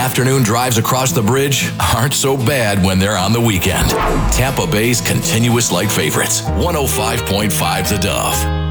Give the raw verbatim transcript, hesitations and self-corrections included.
afternoon drives across the bridge aren't so bad when they're on the weekend. Tampa Bay's continuous light favorites, one oh five point five The Dove.